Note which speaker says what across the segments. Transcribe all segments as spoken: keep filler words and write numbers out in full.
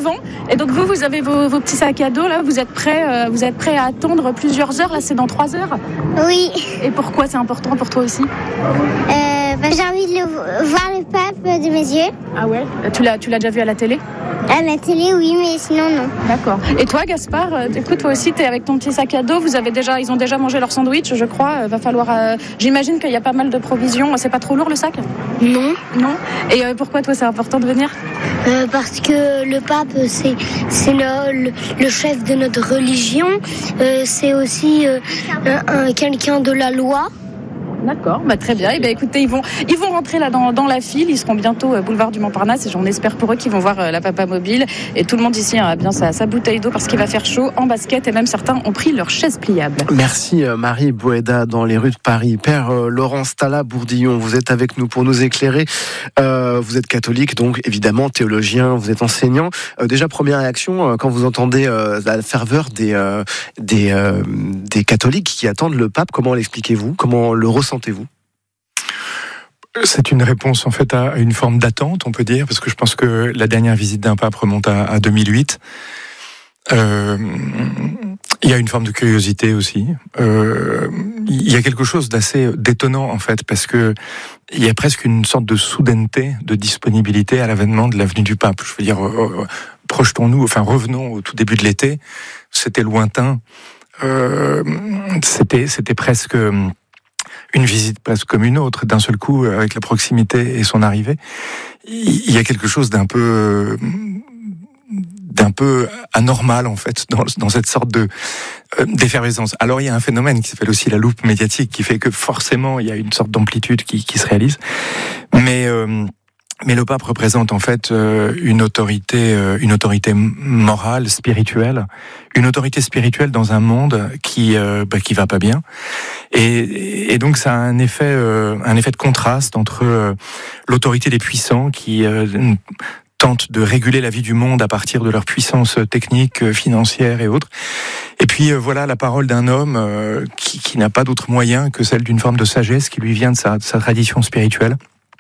Speaker 1: vont. Et donc vous, vous avez vos, vos petits sacs à dos là. Vous êtes prêts, euh, vous êtes prêts à attendre plusieurs heures. Là, c'est dans trois heures.
Speaker 2: Oui.
Speaker 1: Et pourquoi c'est important pour toi aussi?
Speaker 2: euh, bah, J'ai envie de le, voir le pape de mes yeux.
Speaker 1: Ah ouais. Tu l'as, tu l'as déjà vu à la télé?
Speaker 2: À la télé, oui, mais sinon non.
Speaker 1: D'accord. Et toi, Gaspard, euh, écoute, toi aussi, t'es avec ton petit sac à dos. Vous avez déjà, ils ont déjà mangé leur sandwich, je crois. Euh, va falloir. Euh, j'imagine qu'il y a pas mal de provisions. C'est pas trop lourd le sac?
Speaker 2: Non.
Speaker 1: Non. Et euh, pourquoi toi, c'est important de venir?
Speaker 2: Euh, parce que le pape, c'est, c'est le, le, le chef de notre religion. Euh, c'est aussi euh, un, un, quelqu'un de la loi.
Speaker 1: D'accord, bah très bien. Et ben écoutez, ils vont ils vont rentrer là dans dans la file. Ils seront bientôt euh, boulevard du Montparnasse et j'en espère pour eux qu'ils vont voir euh, la Papa Mobile. Et tout le monde ici a bien sa, sa bouteille d'eau parce qu'il va faire chaud en basket et même certains ont pris leur chaise pliable.
Speaker 3: Merci euh, Marie Boéda dans les rues de Paris. Père euh, Laurent Stala Bourdillon, vous êtes avec nous pour nous éclairer. Euh, vous êtes catholique, donc évidemment théologien, vous êtes enseignant. Euh, déjà première réaction euh, quand vous entendez euh, la ferveur des euh, des euh, des catholiques qui attendent le pape. Comment l'expliquez-vous? Comment le ressentez-vous?
Speaker 4: C'est une réponse en fait à une forme d'attente, on peut dire, parce que je pense que la dernière visite d'un pape remonte à, à deux mille huit. Euh, il y a une forme de curiosité aussi. Euh, il y a quelque chose d'assez détonnant en fait, parce que il y a presque une sorte de soudaineté, de disponibilité à l'avènement de la venue du pape. Je veux dire, euh, projetons-nous, enfin revenons au tout début de l'été. C'était lointain. Euh, c'était, c'était presque une visite presque comme une autre, d'un seul coup, avec la proximité et son arrivée. Il y a quelque chose d'un peu, d'un peu anormal, en fait, dans, dans cette sorte de, euh, d'effervescence. Alors, il y a un phénomène qui s'appelle aussi la loupe médiatique, qui fait que forcément, il y a une sorte d'amplitude qui, qui se réalise. Mais, euh, Mais le pape représente en fait euh, une autorité, euh, une autorité morale, spirituelle, une autorité spirituelle dans un monde qui euh, bah, qui va pas bien, et, et donc ça a un effet, euh, un effet de contraste entre euh, l'autorité des puissants qui euh, tentent de réguler la vie du monde à partir de leur puissance technique, financière et autres, et puis euh, voilà la parole d'un homme euh, qui, qui n'a pas d'autre moyen que celle d'une forme de sagesse qui lui vient de sa, de sa tradition spirituelle.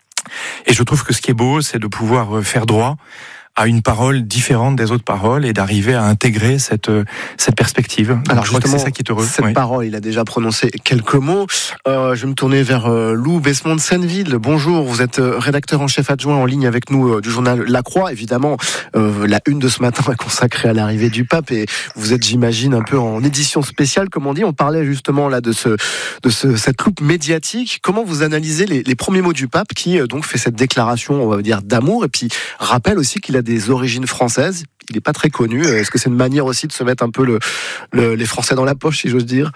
Speaker 4: Et je trouve que ce qui est beau, c'est de pouvoir faire droit à une parole différente des autres paroles et d'arriver à intégrer cette cette perspective. Donc,
Speaker 3: alors
Speaker 4: je crois que c'est ça qui est heureux.
Speaker 3: Cette
Speaker 4: oui.
Speaker 3: parole, il a déjà prononcé quelques mots. Euh, je vais me tourner vers euh, Lou Besmond de Senneville. Bonjour, vous êtes euh, rédacteur en chef adjoint en ligne avec nous euh, du journal La Croix. Évidemment, euh, la une de ce matin est consacrée à l'arrivée du pape et vous êtes, j'imagine, un peu en édition spéciale, comme on dit. On parlait justement là de ce de ce cette loupe médiatique. Comment vous analysez les, les premiers mots du pape qui euh, donc fait cette déclaration, on va dire, d'amour et puis rappelle aussi qu'il a des origines françaises. Il n'est pas très connu. Est-ce que c'est une manière aussi de se mettre un peu le, le, les Français dans la poche, si j'ose dire?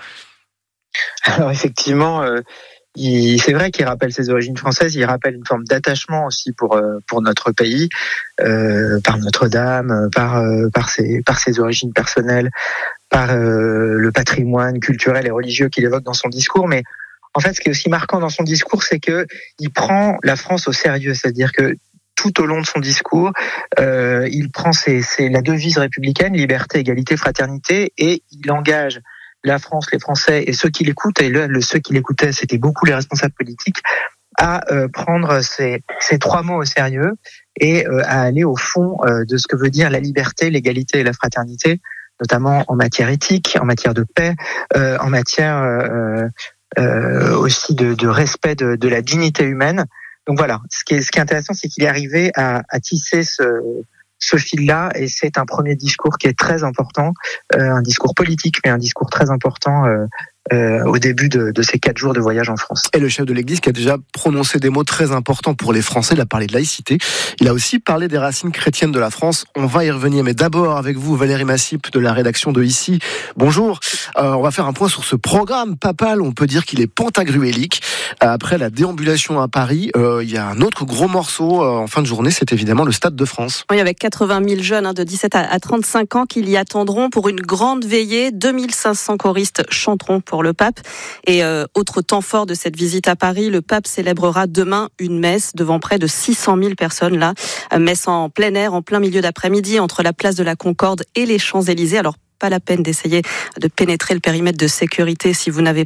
Speaker 5: Alors effectivement, euh, il, c'est vrai qu'il rappelle ses origines françaises. Il rappelle une forme d'attachement aussi pour euh, pour notre pays, euh, par Notre-Dame, par euh, par ses par ses origines personnelles, par euh, le patrimoine culturel et religieux qu'il évoque dans son discours. Mais en fait, ce qui est aussi marquant dans son discours, c'est que il prend la France au sérieux. C'est-à-dire que tout au long de son discours, euh, il prend ses, ses, la devise républicaine, liberté, égalité, fraternité, et il engage la France, les Français et ceux qui l'écoutent, et le, le, ceux qui l'écoutaient, c'était beaucoup les responsables politiques, à euh, prendre ces, ces trois mots au sérieux et euh, à aller au fond euh, de ce que veut dire la liberté, l'égalité et la fraternité, notamment en matière éthique, en matière de paix, euh, en matière euh, euh, aussi de, de respect de, de la dignité humaine. Donc voilà, ce qui est, ce qui est intéressant, c'est qu'il est arrivé à, à tisser ce, ce fil-là, et c'est un premier discours qui est très important, euh, un discours politique, mais un discours très important euh, euh, au début de, de ces quatre jours de voyage en France.
Speaker 3: Et le chef de l'Église qui a déjà prononcé des mots très importants pour les Français, il a parlé de laïcité, il a aussi parlé des racines chrétiennes de la France. On va y revenir, mais d'abord avec vous, Valérie Massip de la rédaction de Ici. Bonjour, euh, on va faire un point sur ce programme papal, on peut dire qu'il est pantagruélique. Après la déambulation à Paris, euh, il y a un autre gros morceau euh, en fin de journée, c'est évidemment le Stade de France.
Speaker 6: Oui, avec quatre-vingt mille jeunes hein, de dix-sept à trente-cinq ans qui y attendront pour une grande veillée. deux mille cinq cents choristes chanteront pour le pape. Et euh, autre temps fort de cette visite à Paris, le pape célébrera demain une messe devant près de six cent mille personnes là. Messe en plein air, en plein milieu d'après-midi, entre la place de la Concorde et les Champs-Élysées. Alors, pas la peine d'essayer de pénétrer le périmètre de sécurité si vous n'avez pas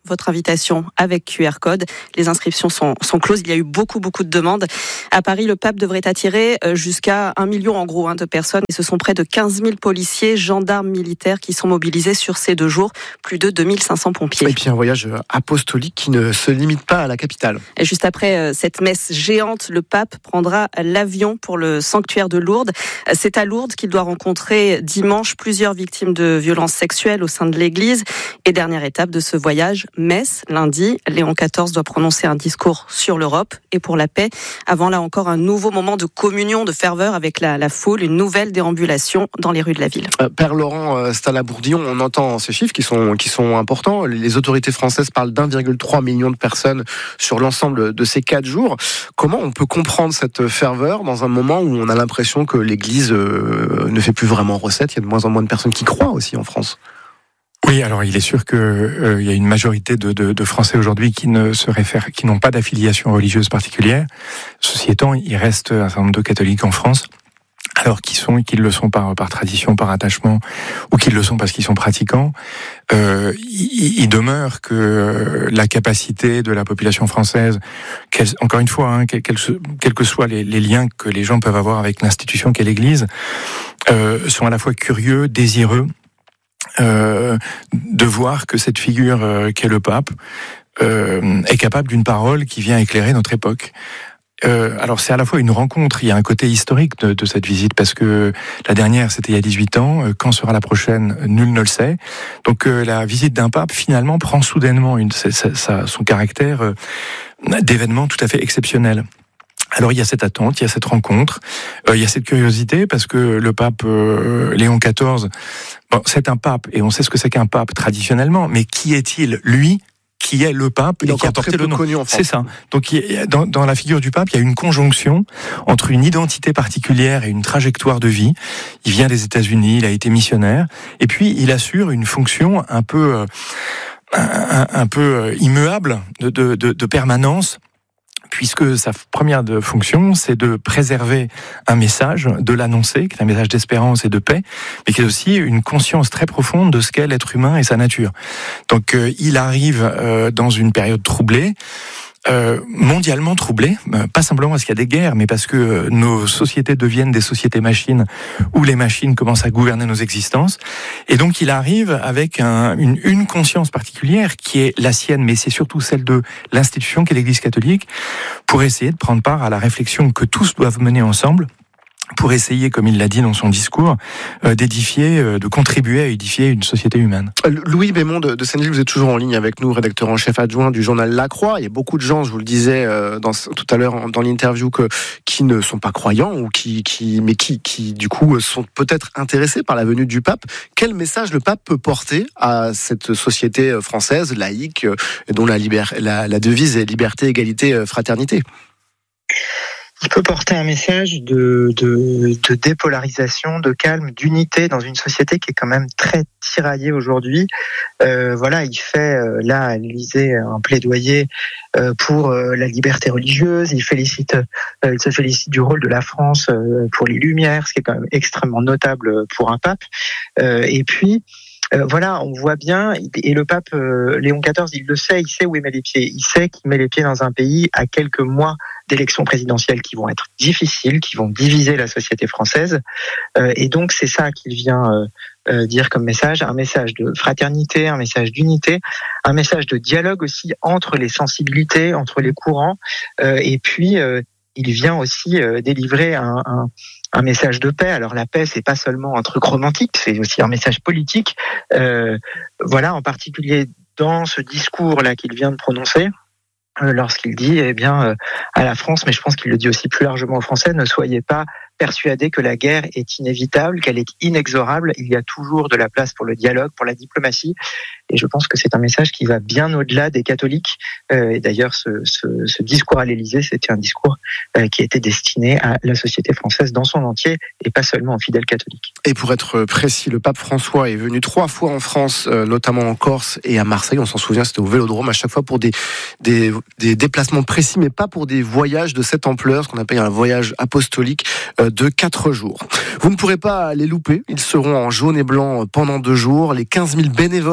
Speaker 6: votre invitation avec Q R code. Les inscriptions sont, sont closes. Il y a eu beaucoup, beaucoup de demandes. À Paris, le pape devrait attirer jusqu'à un million en gros hein, de personnes. Et ce sont près de quinze mille policiers, gendarmes, militaires qui sont mobilisés sur ces deux jours. Plus de deux mille cinq cents pompiers.
Speaker 3: Et puis un voyage apostolique qui ne se limite pas à la capitale.
Speaker 6: Et juste après cette messe géante, le pape prendra l'avion pour le sanctuaire de Lourdes. C'est à Lourdes qu'il doit rencontrer dimanche plusieurs victimes de violences sexuelles au sein de l'Église. Et dernière étape de ce voyage, Metz, lundi, Léon quatorze doit prononcer un discours sur l'Europe et pour la paix. Avant là encore un nouveau moment de communion, de ferveur avec la, la foule, une nouvelle déambulation dans les rues de la ville.
Speaker 3: Euh, Père Laurent euh, Stalabourdillon, on entend ces chiffres qui sont, qui sont importants. Les autorités françaises parlent d'un virgule trois million de personnes sur l'ensemble de ces quatre jours. Comment on peut comprendre cette ferveur dans un moment où on a l'impression que l'Église euh, ne fait plus vraiment recette? Il y a de moins en moins de personnes qui croient aussi en France.
Speaker 4: Oui, alors il est sûr que euh, il y a une majorité de, de, de Français aujourd'hui qui ne se réfèrent, qui n'ont pas d'affiliation religieuse particulière. Ceci étant, il reste un certain nombre de catholiques en France, alors qu'ils sont, qu'ils le sont par par tradition, par attachement, ou qu'ils le sont parce qu'ils sont pratiquants. Euh, il, il demeure que la capacité de la population française, qu'elle, encore une fois, hein, quels quel que soient les, les liens que les gens peuvent avoir avec l'institution qu'est l'Église, euh, sont à la fois curieux, désireux. Euh, de voir que cette figure euh, qu'est le pape euh, est capable d'une parole qui vient éclairer notre époque. Euh, alors c'est à la fois une rencontre, il y a un côté historique de, de cette visite parce que la dernière c'était il y a dix-huit ans, quand sera la prochaine, nul ne le sait. Donc euh, la visite d'un pape finalement prend soudainement une, sa, sa, son caractère euh, d'événement tout à fait exceptionnel. Alors il y a cette attente, il y a cette rencontre, euh, il y a cette curiosité parce que le pape euh, Léon quatorze, bon, c'est un pape et on sait ce que c'est qu'un pape traditionnellement, mais qui est-il lui qui est le pape
Speaker 3: il
Speaker 4: et qui a porté le nom? C'est ça. Donc il y a, dans, dans la figure du pape, il y a une conjonction entre une identité particulière et une trajectoire de vie. Il vient des États-Unis, il a été missionnaire, et puis il assure une fonction un peu, euh, un, un peu immuable de, de, de, de permanence. Puisque sa première de fonction, c'est de préserver un message, de l'annoncer, qui est un message d'espérance et de paix, mais qui est aussi une conscience très profonde de ce qu'est l'être humain et sa nature. Donc euh, il arrive euh, dans une période troublée, Euh, mondialement troublée, pas simplement parce qu'il y a des guerres, mais parce que nos sociétés deviennent des sociétés machines, où les machines commencent à gouverner nos existences. Et donc il arrive avec un, une, une conscience particulière qui est la sienne, mais c'est surtout celle de l'institution qu'est l'Église catholique, pour essayer de prendre part à la réflexion que tous doivent mener ensemble, pour essayer, comme il l'a dit dans son discours, euh, d'édifier, euh, de contribuer à édifier une société humaine.
Speaker 3: Louis Bémond de, de Senneville, vous êtes toujours en ligne avec nous, rédacteur en chef adjoint du journal La Croix. Il y a beaucoup de gens, je vous le disais euh, dans, tout à l'heure dans l'interview, que, qui ne sont pas croyants, ou qui, qui, mais qui, qui du coup sont peut-être intéressés par la venue du pape. Quel message le pape peut porter à cette société française, laïque, euh, dont la, libère, la, la devise est liberté, égalité, fraternité?
Speaker 5: Il peut porter un message de, de, de dépolarisation, de calme, d'unité dans une société qui est quand même très tiraillée aujourd'hui. Euh, voilà, il fait euh, là à l'Élysée un plaidoyer euh, pour euh, la liberté religieuse. Il félicite, euh, il se félicite du rôle de la France euh, pour les Lumières, ce qui est quand même extrêmement notable pour un pape. Euh, et puis Euh, voilà, on voit bien, et le pape euh, Léon quatorze, il le sait, il sait où il met les pieds. Il sait qu'il met les pieds dans un pays à quelques mois d'élections présidentielles qui vont être difficiles, qui vont diviser la société française. Euh, et donc, c'est ça qu'il vient euh, euh, dire comme message, un message de fraternité, un message d'unité, un message de dialogue aussi entre les sensibilités, entre les courants. Euh, et puis, euh, il vient aussi euh, délivrer un... un un message de paix. Alors la paix, c'est pas seulement un truc romantique, c'est aussi un message politique. Euh, voilà, en particulier dans ce discours-là qu'il vient de prononcer, euh, lorsqu'il dit, eh bien, euh, à la France, mais je pense qu'il le dit aussi plus largement aux Français, ne soyez pas persuadés que la guerre est inévitable, qu'elle est inexorable. Il y a toujours de la place pour le dialogue, pour la diplomatie. Et je pense que c'est un message qui va bien au-delà des catholiques. Euh, et d'ailleurs, ce, ce, ce discours à l'Élysée, c'était un discours euh, qui était destiné à la société française dans son entier et pas seulement aux fidèles catholiques.
Speaker 3: Et pour être précis, le pape François est venu trois fois en France, euh, notamment en Corse et à Marseille. On s'en souvient, c'était au Vélodrome, à chaque fois pour des, des, des déplacements précis, mais pas pour des voyages de cette ampleur, ce qu'on appelle un voyage apostolique euh, de quatre jours. Vous ne pourrez pas les louper, ils seront en jaune et blanc pendant deux jours. Les quinze mille bénévoles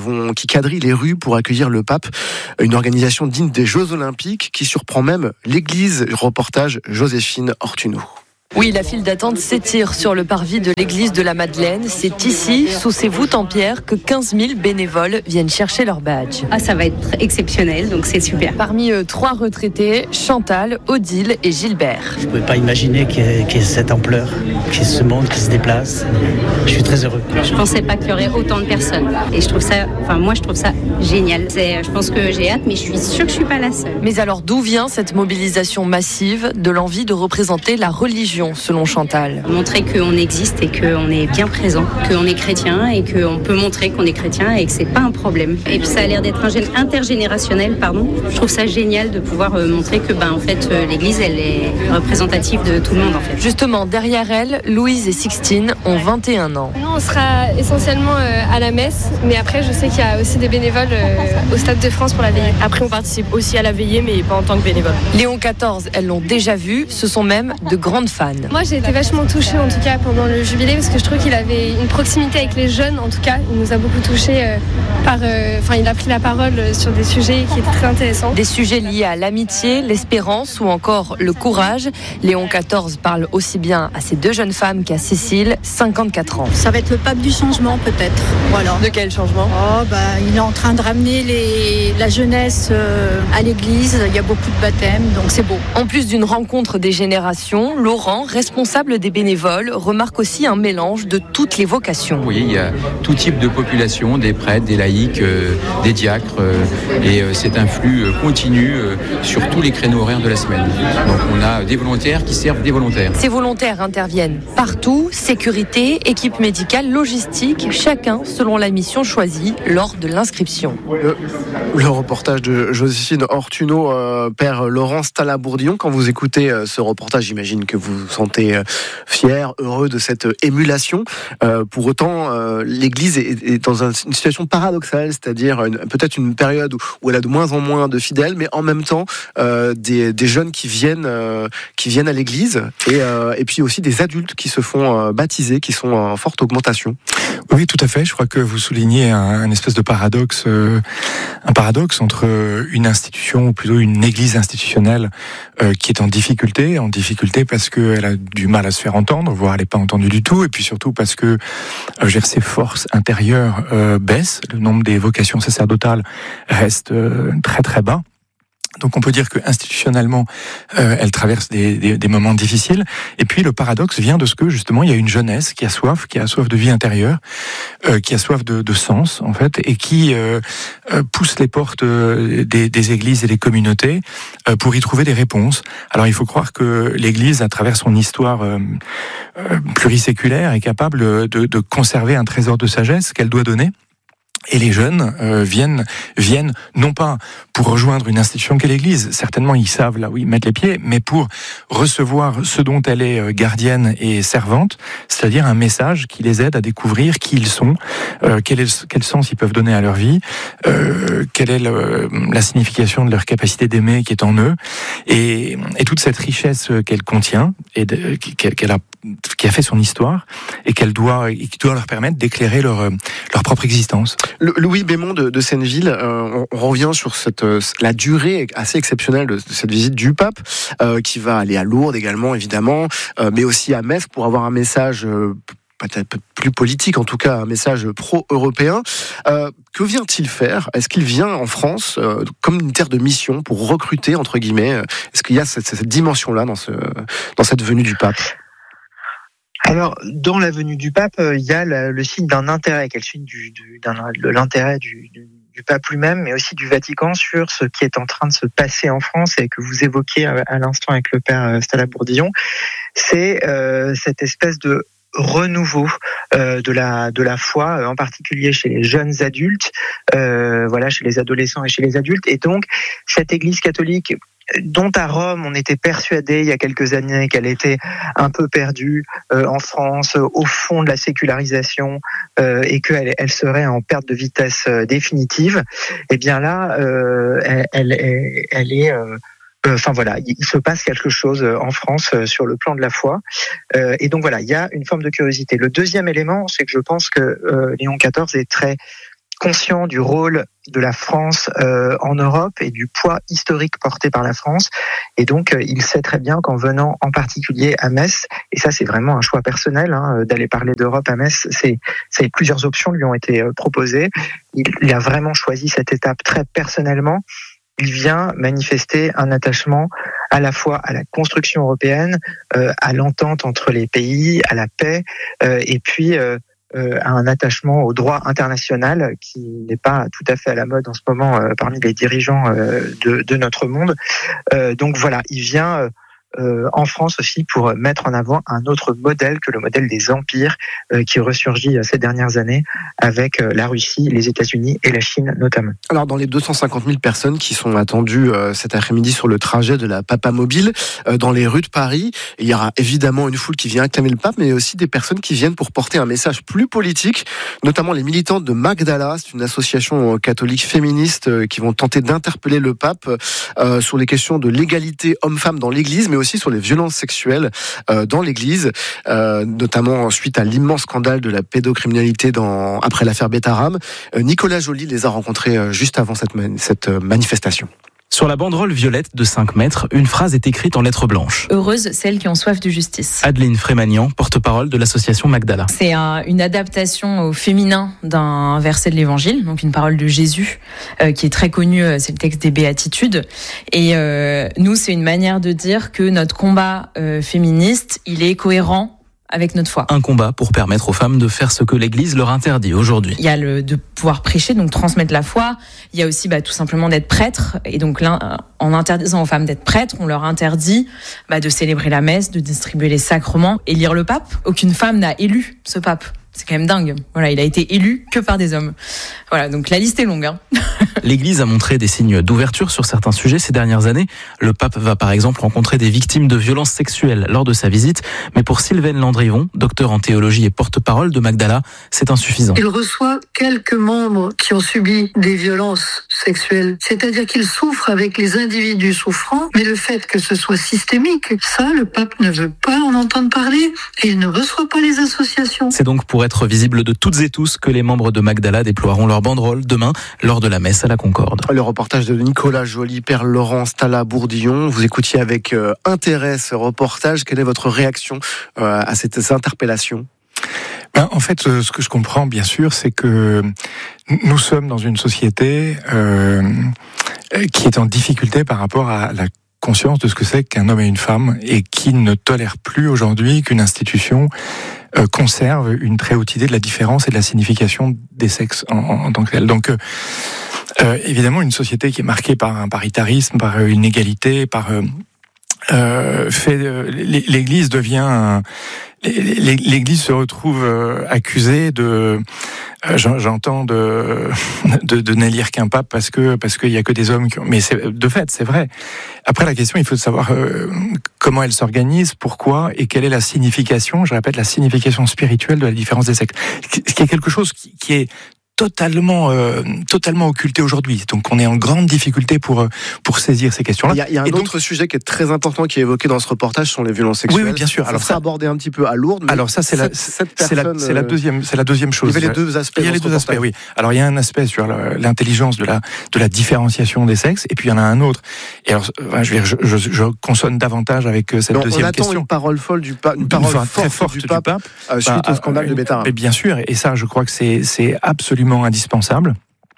Speaker 3: vont, qui quadrillent les rues pour accueillir le pape. Une organisation digne des Jeux Olympiques qui surprend même l'église. Reportage Joséphine Ortuno.
Speaker 7: Oui, la file d'attente s'étire sur le parvis de l'église de la Madeleine. C'est ici, sous ces voûtes en pierre, que quinze mille bénévoles viennent chercher leur badge.
Speaker 8: Ah, ça va être exceptionnel, donc c'est super.
Speaker 7: Parmi eux, trois retraités, Chantal, Odile et Gilbert.
Speaker 9: Je ne pouvais pas imaginer qu'il y, ait, qu'il y ait cette ampleur, qu'il y ait ce monde qui se déplace. Je suis très heureux.
Speaker 8: Je ne pensais pas qu'il y aurait autant de personnes. Et je trouve ça, enfin moi je trouve ça génial. C'est, je pense que j'ai hâte, mais je suis sûre que je ne suis pas la seule.
Speaker 7: Mais alors d'où vient cette mobilisation massive de l'envie de représenter la religion, selon Chantal?
Speaker 8: Montrer qu'on existe et qu'on est bien présent, qu'on est chrétien et qu'on peut montrer qu'on est chrétien et que c'est pas un problème. Et puis ça a l'air d'être intergénérationnel, pardon. Je trouve ça génial de pouvoir montrer que ben en fait l'église elle est représentative de tout le monde en fait.
Speaker 7: Justement, derrière elle, Louise et Sixtine ont vingt et un ans.
Speaker 10: Nous on sera essentiellement à la messe, mais après je sais qu'il y a aussi des bénévoles au Stade de France pour la veillée. Après on participe aussi à la veillée mais pas en tant que bénévole.
Speaker 7: Léon quatorze, elles l'ont déjà vu, ce sont même de grandes fans.
Speaker 10: Moi j'ai été vachement touchée en tout cas pendant le jubilé parce que je trouve qu'il avait une proximité avec les jeunes en tout cas. Il nous a beaucoup touchés euh, par... Enfin euh, il a pris la parole sur des sujets qui étaient très intéressants.
Speaker 7: Des sujets liés à l'amitié, l'espérance ou encore le courage. Léon quatorze parle aussi bien à ces deux jeunes femmes qu'à Cécile, cinquante-quatre ans.
Speaker 11: Ça va être le pape du changement peut-être. Voilà.
Speaker 7: De quel changement?
Speaker 11: Oh, bah, il est en train de ramener les, la jeunesse euh, à l'église. Il y a beaucoup de baptêmes, donc c'est beau.
Speaker 7: En plus d'une rencontre des générations, Laurent, responsable des bénévoles, remarque aussi un mélange de toutes les vocations.
Speaker 12: Oui, il y a tout type de population, des prêtres, des laïcs, euh, des diacres, euh, et euh, c'est un flux euh, continu euh, sur tous les créneaux horaires de la semaine. Donc on a des volontaires qui servent des volontaires.
Speaker 7: Ces volontaires interviennent partout, sécurité, équipe médicale, logistique, chacun selon la mission choisie lors de l'inscription.
Speaker 3: Le, le reportage de Joséphine Ortuno, euh, père Laurence Talabourdillon. Quand vous écoutez euh, ce reportage, j'imagine que vous vous sentez euh, fier, heureux de cette émulation. Euh, pour autant, euh, l'Église est, est dans un, une situation paradoxale, c'est-à-dire une, peut-être une période où, où elle a de moins en moins de fidèles, mais en même temps euh, des, des jeunes qui viennent, euh, qui viennent à l'Église, et, euh, et puis aussi des adultes qui se font euh, baptiser, qui sont en forte augmentation.
Speaker 4: Oui, tout à fait. Je crois que vous soulignez un, un espèce de paradoxe, euh, un paradoxe entre une institution, ou plutôt une Église institutionnelle, euh, qui est en difficulté, en difficulté parce qu'elle a du mal à se faire entendre, voire elle n'est pas entendue du tout, et puis surtout parce que euh, ses forces intérieures euh, baissent, le nombre des vocations sacerdotales reste euh, très très bas. Donc on peut dire que institutionnellement, euh, elle traverse des, des, des moments difficiles. Et puis le paradoxe vient de ce que justement il y a une jeunesse qui a soif, qui a soif de vie intérieure, euh, qui a soif de, de sens en fait, et qui euh, euh, pousse les portes euh, des, des églises et des communautés euh, pour y trouver des réponses. Alors il faut croire que l'Église, à travers son histoire euh, euh, pluriséculaire, est capable de, de conserver un trésor de sagesse qu'elle doit donner. Et les jeunes euh, viennent viennent non pas pour rejoindre une institution qu'est l'Église, certainement ils savent là où ils mettent les pieds, mais pour recevoir ce dont elle est gardienne et servante, c'est-à-dire un message qui les aide à découvrir qui ils sont, euh, quel, est, quel sens ils peuvent donner à leur vie, euh, quelle est le, la signification de leur capacité d'aimer qui est en eux, et, et toute cette richesse qu'elle contient et de, qu'elle, qu'elle a qui a fait son histoire et qu'elle doit, et qui doit leur permettre d'éclairer leur leur propre existence.
Speaker 3: Le, Louis Bémond de, de Senneville, euh, on, on revient sur cette euh, la durée assez exceptionnelle de, de cette visite du pape, euh, qui va aller à Lourdes également évidemment, euh, mais aussi à Metz pour avoir un message euh, peut-être plus politique, en tout cas un message pro-européen. Euh, que vient-il faire? Est-ce qu'il vient en France euh, comme une terre de mission pour recruter, entre guillemets? Est-ce qu'il y a cette, cette dimension-là dans, ce, dans cette venue du pape?
Speaker 5: Alors, dans la venue du pape, il y a le, le signe d'un intérêt, quel signe du, du, d'un, de l'intérêt du, du, du pape lui-même, mais aussi du Vatican sur ce qui est en train de se passer en France et que vous évoquiez à, à l'instant avec le père Talabourdillon. C'est euh, cette espèce de renouveau euh, de la de la foi, en particulier chez les jeunes adultes, euh, voilà, chez les adolescents et chez les adultes. Et donc, cette Église catholique, dont à Rome on était persuadé il y a quelques années qu'elle était un peu perdue euh, en France, euh, au fond de la sécularisation, euh, et qu'elle elle serait en perte de vitesse euh, définitive, et bien là, euh, elle, elle, elle est... Euh, Enfin voilà, il se passe quelque chose en France sur le plan de la foi, euh, et donc voilà, il y a une forme de curiosité. Le deuxième élément, c'est que je pense que euh, Léon quatorze est très conscient du rôle de la France euh, en Europe et du poids historique porté par la France. Et donc, euh, il sait très bien qu'en venant en particulier à Metz, et ça c'est vraiment un choix personnel, hein, d'aller parler d'Europe à Metz, c'est, c'est plusieurs options lui ont été euh, proposées. Il, il a vraiment choisi cette étape très personnellement. Il vient manifester un attachement à la fois à la construction européenne, euh, à l'entente entre les pays, à la paix, euh, et puis euh, euh, à un attachement au droit international qui n'est pas tout à fait à la mode en ce moment euh, parmi les dirigeants euh, de, de notre monde. Euh, donc voilà, il vient euh, Euh, en France aussi pour mettre en avant un autre modèle que le modèle des empires euh, qui ressurgit euh, ces dernières années avec euh, la Russie, les États-Unis et la Chine notamment.
Speaker 3: Alors dans les deux cent cinquante mille personnes qui sont attendues euh, cet après-midi sur le trajet de la Papamobile euh, dans les rues de Paris, il y aura évidemment une foule qui vient acclamer le pape, mais aussi des personnes qui viennent pour porter un message plus politique, notamment les militantes de Magdala, c'est une association catholique féministe euh, qui vont tenter d'interpeller le pape euh, sur les questions de l'égalité homme-femme dans l'Église, mais aussi aussi sur les violences sexuelles euh, dans l'Église, euh, notamment suite à l'immense scandale de la pédocriminalité dans, après l'affaire Betaram. Euh, Nicolas Joly les a rencontrés euh, juste avant cette, man- cette euh, manifestation.
Speaker 13: Sur la banderole violette de cinq mètres, une phrase est écrite en lettres blanches.
Speaker 14: Heureuse celles qui ont soif de justice.
Speaker 13: Adeline Frémagnan, porte-parole de l'association Magdala.
Speaker 14: C'est un, une adaptation au féminin d'un verset de l'Évangile, donc une parole de Jésus, euh, qui est très connue, c'est le texte des Béatitudes. Et euh, nous, c'est une manière de dire que notre combat euh, féministe, il est cohérent avec notre foi.
Speaker 13: Un combat pour permettre aux femmes de faire ce que l'Église leur interdit aujourd'hui.
Speaker 14: Il y a le de pouvoir prêcher, donc transmettre la foi. Il y a aussi bah, tout simplement d'être prêtre. Et donc là, en interdisant aux femmes d'être prêtres, on leur interdit bah, de célébrer la messe, de distribuer les sacrements et lire le pape. Aucune femme n'a élu ce pape. C'est quand même dingue. Voilà, il a été élu que par des hommes. Voilà, donc la liste est longue. Hein.
Speaker 13: L'Église a montré des signes d'ouverture sur certains sujets ces dernières années. Le pape va par exemple rencontrer des victimes de violences sexuelles lors de sa visite. Mais pour Sylvaine Landrivon, docteur en théologie et porte-parole de Magdala, c'est insuffisant.
Speaker 15: Il reçoit quelques membres qui ont subi des violences sexuelles. C'est-à-dire qu'il souffre avec les individus souffrants. Mais le fait que ce soit systémique, ça, le pape ne veut pas en entendre parler. Et il ne reçoit pas les associations.
Speaker 13: C'est donc pour être visible de toutes et tous que les membres de Magdala déploieront leur banderole demain lors de la messe à la Concorde.
Speaker 3: Le reportage de Nicolas Joly, Père Laurence Talla Bourdillon. Vous écoutiez avec euh, intérêt ce reportage. Quelle est votre réaction euh, à cette, cette interpellation ?
Speaker 4: Ben, en fait, ce que je comprends, bien sûr, c'est que nous sommes dans une société euh, qui est en difficulté par rapport à la conscience de ce que c'est qu'un homme et une femme et qui ne tolère plus aujourd'hui qu'une institution euh, conserve une très haute idée de la différence et de la signification des sexes en, en, en tant que tel. Donc, euh, euh, évidemment, une société qui est marquée par un paritarisme, par une égalité, par euh, euh, fait, euh, l'Église devient un, l'Église se retrouve euh, accusée de euh, j'entends de, de de n'élire qu'un pape parce que parce qu'il y a que des hommes qui ont, mais c'est de fait c'est vrai. Après la question, il faut savoir euh, comment elle s'organise, pourquoi et quelle est la signification, je répète, la signification spirituelle de la différence des sexes, ce qui est quelque chose qui, qui est totalement euh, totalement occulté aujourd'hui. Donc on est en grande difficulté pour pour saisir ces questions-là.
Speaker 3: Il y a, il y a un
Speaker 4: et
Speaker 3: autre donc, sujet qui est très important qui est évoqué dans ce reportage, sont les violences sexuelles.
Speaker 4: Oui, oui bien sûr.
Speaker 3: Alors ça abordé un petit peu à Lourdes.
Speaker 4: Alors ça c'est la c'est la c'est la deuxième c'est la deuxième chose.
Speaker 3: Il y avait les deux aspects.
Speaker 4: Il y a les deux aspects, oui. Alors il y a un aspect sur l'intelligence de la de la différenciation des sexes et puis il y en a un autre. Et alors je vais je, je, je consonne davantage avec cette
Speaker 3: donc,
Speaker 4: deuxième
Speaker 3: on
Speaker 4: question.
Speaker 3: Une parole folle du pape, une parole
Speaker 4: enfin,
Speaker 3: forte
Speaker 4: très forte
Speaker 3: du
Speaker 4: du
Speaker 3: pape,
Speaker 4: pape
Speaker 3: euh, suite
Speaker 4: bah,
Speaker 3: au scandale
Speaker 4: euh,
Speaker 3: de Betaram.
Speaker 4: Mais bien sûr, et ça je crois que c'est c'est absolument indispensable.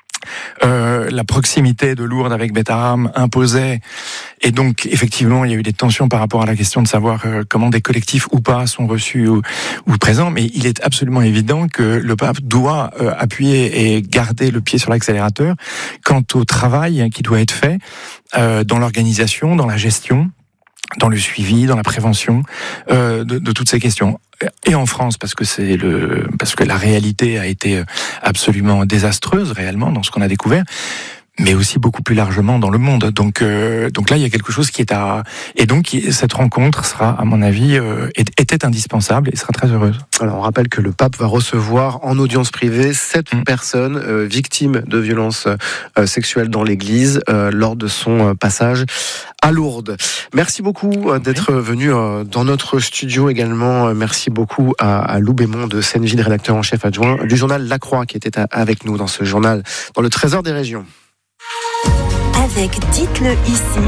Speaker 4: Euh, la proximité de Lourdes avec Betaram imposait, et donc effectivement il y a eu des tensions par rapport à la question de savoir euh, comment des collectifs ou pas sont reçus ou, ou présents, mais il est absolument évident que le pape doit euh, appuyer et garder le pied sur l'accélérateur quant au travail qui doit être fait euh, dans l'organisation, dans la gestion, dans le suivi, dans la prévention euh, de, de toutes ces questions. Et en France, parce que c'est le, parce que la réalité a été absolument désastreuse réellement dans ce qu'on a découvert. mais aussi beaucoup plus largement dans le monde. Donc, euh, donc là, il y a quelque chose qui est à... Et donc, cette rencontre sera, à mon avis, euh, était indispensable et sera très heureuse.
Speaker 3: Alors, on rappelle que le pape va recevoir en audience privée sept mmh. personnes euh, victimes de violences euh, sexuelles dans l'Église euh, lors de son euh, passage à Lourdes. Merci beaucoup euh, d'être oui. venu euh, dans notre studio également. Euh, merci beaucoup à, à Lou Bémond de Senneville, rédacteur en chef adjoint du journal La Croix, qui était à, avec nous dans ce journal, dans le Trésor des régions.
Speaker 16: Avec Dites-le ici.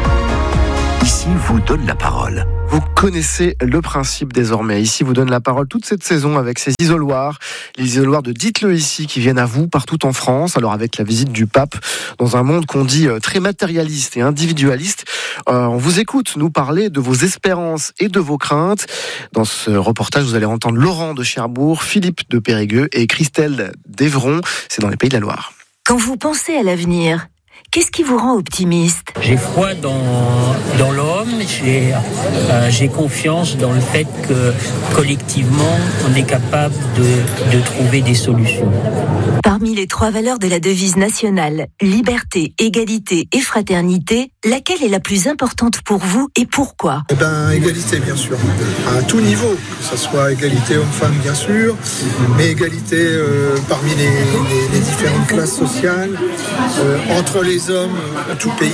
Speaker 17: Ici vous donne la parole.
Speaker 3: Vous connaissez le principe désormais. Ici vous donne la parole toute cette saison avec ces isoloirs, les isoloirs de Dites-le ici qui viennent à vous partout en France. Alors avec la visite du pape dans un monde qu'on dit très matérialiste et individualiste, euh, on vous écoute nous parler de vos espérances et de vos craintes. Dans ce reportage, vous allez entendre Laurent de Cherbourg, Philippe de Périgueux et Christelle d'Evron. C'est dans les Pays de la Loire.
Speaker 16: Quand vous pensez à l'avenir, qu'est-ce qui vous rend optimiste ?
Speaker 18: J'ai foi dans, dans l'homme, j'ai, euh, j'ai confiance dans le fait que collectivement, on est capable de, de trouver des solutions.
Speaker 16: Parmi les trois valeurs de la devise nationale, liberté, égalité et fraternité, laquelle est la plus importante pour vous et pourquoi ?
Speaker 19: Eh ben, égalité, bien sûr, à tout niveau, que ce soit égalité homme-femme, bien sûr, mais égalité euh, parmi les, les, les différentes classes sociales, euh, entre les hommes à tout pays,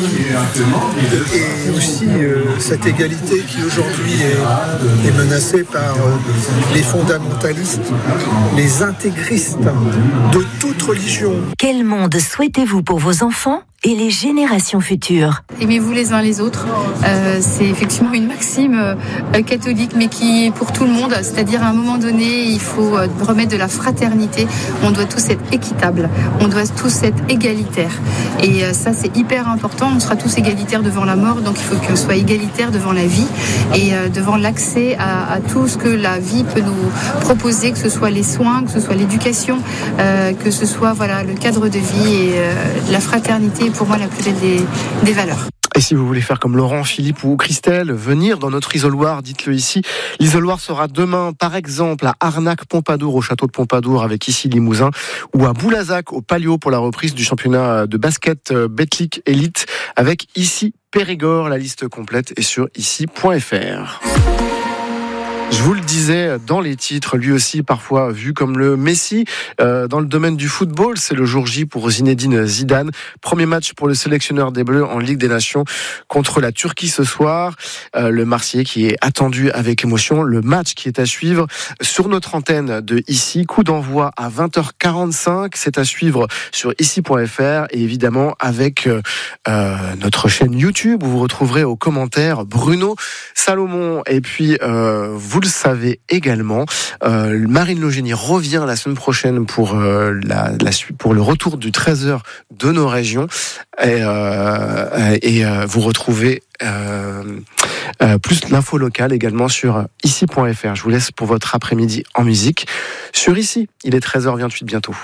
Speaker 19: et aussi euh, cette égalité qui aujourd'hui est, est menacée par euh, les fondamentalistes, les intégristes de toute religion.
Speaker 16: Quel monde souhaitez-vous pour vos enfants et les générations futures ?
Speaker 20: Aimez-vous les uns les autres. Euh, c'est effectivement une maxime euh, catholique, mais qui est pour tout le monde. C'est-à-dire, à un moment donné, il faut euh, remettre de la fraternité. On doit tous être équitables. On doit tous être égalitaires. Et euh, ça, c'est hyper important. On sera tous égalitaires devant la mort, donc il faut qu'on soit égalitaires devant la vie et euh, devant l'accès à, à tout ce que la vie peut nous proposer, que ce soit les soins, que ce soit l'éducation, euh, que ce soit voilà le cadre de vie et euh, la fraternité. Pour moi, la plus belle des, des valeurs.
Speaker 3: Et si vous voulez faire comme Laurent, Philippe ou Christelle, venir dans notre isoloir, dites-le ici. L'isoloir sera demain, par exemple, à Arnac-Pompadour, au château de Pompadour, avec ici Limousin, ou à Boulazac, au Palio, pour la reprise du championnat de basket Betclic Elite, avec ici Périgord. La liste complète est sur ici point f r. Je vous le disais dans les titres, lui aussi parfois vu comme le Messi euh, dans le domaine du football. C'est le jour J pour Zinedine Zidane. Premier match pour le sélectionneur des Bleus en Ligue des Nations contre la Turquie ce soir. Euh, le Marseillais qui est attendu avec émotion. Le match qui est à suivre sur notre antenne de ici. Coup d'envoi à vingt heures quarante-cinq. C'est à suivre sur ici point f r et évidemment avec euh, notre chaîne YouTube où vous retrouverez aux commentaires Bruno Salomon. Et puis euh, vous le savez également, euh, Marine Logénie revient la semaine prochaine pour euh, la, la pour le retour du treize heures de nos régions et, euh, et euh, vous retrouvez euh, euh, plus l'info locale également sur ici point f r. Je vous laisse pour votre après-midi en musique sur ici. Il est treize heures vingt-huit bientôt.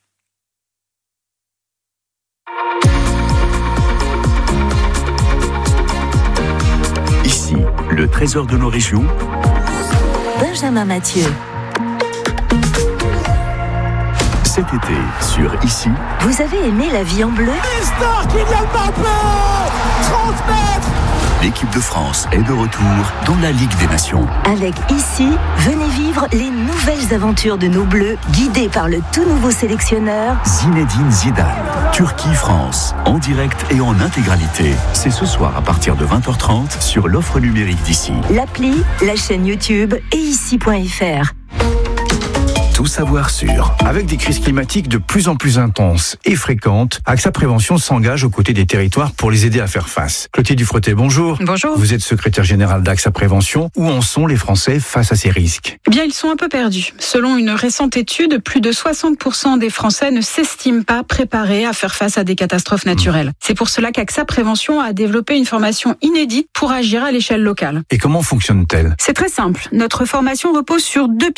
Speaker 17: Ici, le trésor de nos régions.
Speaker 16: Benjamin Mathieu.
Speaker 17: Cet été, sur Ici.
Speaker 16: Vous avez aimé La vie en bleu ?
Speaker 21: Mister Kylian Mbappé, trente mètres.
Speaker 17: L'équipe de France est de retour dans la Ligue des Nations.
Speaker 16: Avec Ici, venez vivre les nouvelles aventures de nos Bleus, guidés par le tout nouveau sélectionneur
Speaker 17: Zinedine Zidane. Turquie-France, en direct et en intégralité. C'est ce soir à partir de vingt heures trente sur l'offre numérique d'Ici.
Speaker 16: L'appli, la chaîne YouTube et ici point f r.
Speaker 17: Tout savoir sur.
Speaker 22: Avec des crises climatiques de plus en plus intenses et fréquentes, AXA Prévention s'engage aux côtés des territoires pour les aider à faire face. Clotilde Dufretet, bonjour.
Speaker 23: Bonjour.
Speaker 22: Vous êtes secrétaire générale d'AXA Prévention. Où en sont les Français face à ces risques ?
Speaker 23: Eh bien, ils sont un peu perdus. Selon une récente étude, plus de soixante pour cent des Français ne s'estiment pas préparés à faire face à des catastrophes naturelles. Mmh. C'est pour cela qu'AXA Prévention a développé une formation inédite pour agir à l'échelle locale.
Speaker 22: Et comment fonctionne-t-elle ?
Speaker 23: C'est très simple. Notre formation repose sur deux piliers.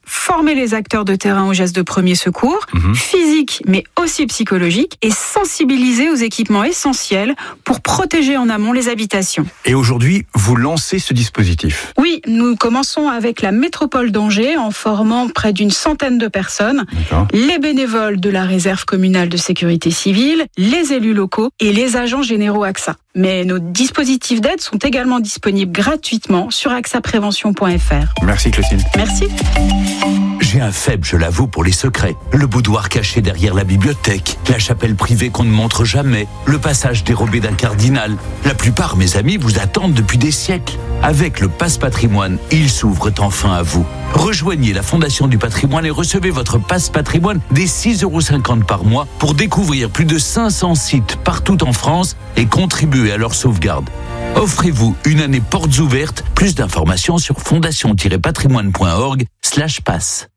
Speaker 23: former les acteurs de terrain aux gestes de premier secours, mmh. physiques mais aussi psychologiques, et sensibiliser aux équipements essentiels pour protéger en amont les habitations.
Speaker 22: Et aujourd'hui, vous lancez ce dispositif ?
Speaker 23: Oui, nous commençons avec la métropole d'Angers en formant près d'une centaine de personnes, D'accord. les bénévoles de la réserve communale de sécurité civile, les élus locaux et les agents généraux A X A. Mais nos dispositifs d'aide sont également disponibles gratuitement sur axaprévention point f r.
Speaker 22: Merci Clotilde.
Speaker 23: Merci.
Speaker 17: J'ai un faible, je l'avoue, pour les secrets. Le boudoir caché derrière la bibliothèque, la chapelle privée qu'on ne montre jamais, le passage dérobé d'un cardinal. La plupart, mes amis, vous attendent depuis des siècles. Avec le Passe Patrimoine, ils s'ouvrent enfin à vous. Rejoignez la Fondation du Patrimoine et recevez votre Passe Patrimoine dès six euros cinquante par mois pour découvrir plus de cinq cents sites partout en France et contribuer à leur sauvegarde. Offrez-vous une année portes ouvertes. Plus d'informations sur fondation tiret patrimoine point org slash passe.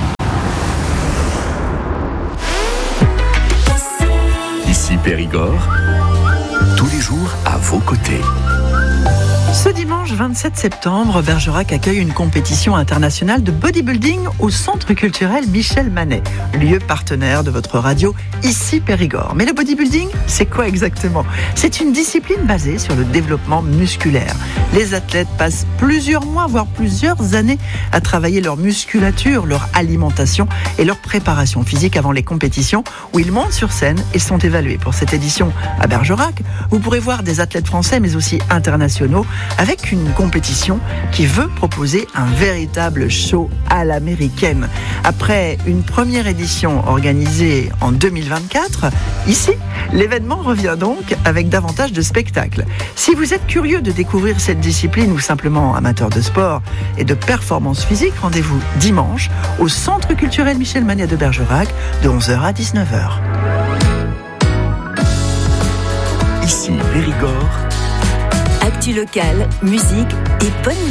Speaker 17: Ici Périgord, tous les jours à vos côtés.
Speaker 1: Ce dimanche vingt-sept septembre, Bergerac accueille une compétition internationale de bodybuilding au Centre culturel Michel Manet, lieu partenaire de votre radio Ici Périgord. Mais le bodybuilding, c'est quoi exactement ? C'est une discipline basée sur le développement musculaire. Les athlètes passent plusieurs mois, voire plusieurs années à travailler leur musculature, leur alimentation et leur préparation physique avant les compétitions où ils montent sur scène et sont évalués. Pour cette édition à Bergerac, vous pourrez voir des athlètes français mais aussi internationaux avec une compétition qui veut proposer un véritable show à l'américaine. Après une première édition organisée en deux mille vingt-quatre, ici, l'événement revient donc avec davantage de spectacles. Si vous êtes curieux de découvrir cette discipline ou simplement amateur de sport et de performance physique, rendez-vous dimanche au Centre culturel Michel Manet de Bergerac de onze heures à dix-neuf heures.
Speaker 17: Ici Périgord.
Speaker 16: Actu locale, musique et bonne